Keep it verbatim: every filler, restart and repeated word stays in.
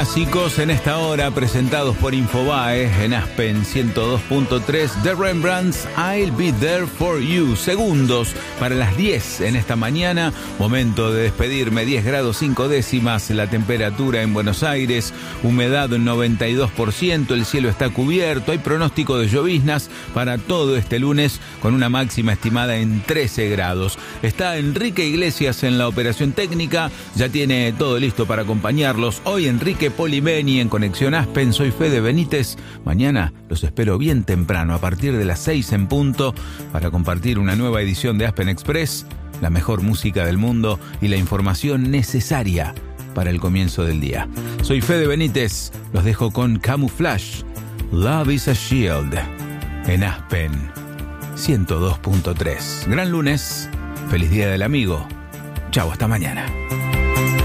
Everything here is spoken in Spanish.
clásicos en esta hora presentados por Infobae en Aspen ciento dos punto tres. The Rembrandts, I'll Be There For You. Segundos para las diez en esta mañana. Momento de despedirme. diez grados cinco décimas la temperatura en Buenos Aires. Humedad noventa y dos por ciento. El cielo está cubierto. Hay pronóstico de lloviznas para todo este lunes con una máxima estimada en trece grados. Está Enrique Iglesias en la operación técnica. Ya tiene todo listo para acompañarlos. Hoy Enrique Polimeni en Conexión Aspen. Soy Fede Benítez. Mañana los espero bien temprano, a partir de las seis en punto, para compartir una nueva edición de Aspen Express, la mejor música del mundo y la información necesaria para el comienzo del día. Soy Fede Benítez. Los dejo con Camouflage, Love is a Shield, en Aspen ciento dos punto tres. Gran lunes. Feliz Día del Amigo. Chau, hasta mañana.